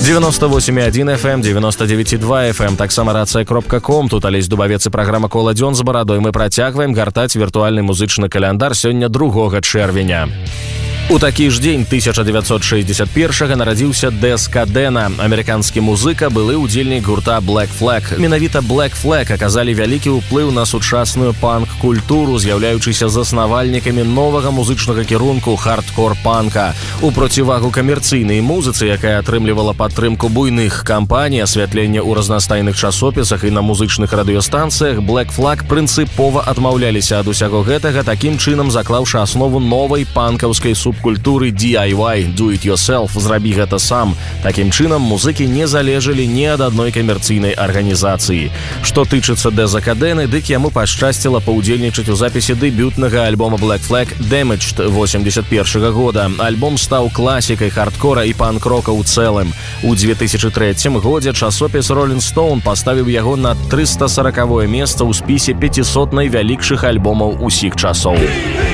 98,1 FM, 99,2 FM, таксама рацыя.ком. Тут Алесь Дубавец і праграма «Кола дзён» з барадой. Мы працягваем гартаць віртуальны музычны каляндар сёння 2 чэрвеня. У такі ж дзень 1961-га нарадзіўся Дез Кадена, амерыканскі музыка, былы ўдзельнік гурта Black Flag. Менавіта Black Flag аказалі вялікі ўплыў на сучасную панк-культуру, з'яўляючыся заснавальнікамі новага музычнага кірунку хардкор-панка. У процівагу камерцыйнай музыцы, якая атрымлівала падтрымку буйных кампаній, асвятленне ў разнастайных часопісах і на музычных радыёстанцыях, Black Flag прынцыпова адмаўляліся ад усяго гэтага, такім чынам заклаўшы аснову новай панкаўскай субкультуры DIY, do it yourself, зрабі гэта сам. Такім чынам, музыкі не залежалі ні ад адной камерцыйнай арганізацыі. Што тычыцца Деза Кадены, дык яму пашчасціла паўдзельнічаць у запісе дэбютнага альбома Black Flag Damaged 81 года. Альбом стаў класікай хардкора і панк-рока ў цэлым. У 2003 годзе часопіс Rolling Stone паставіў яго на 340-е месца ў спісе 500 найвялікшых альбомаў усіх часоў.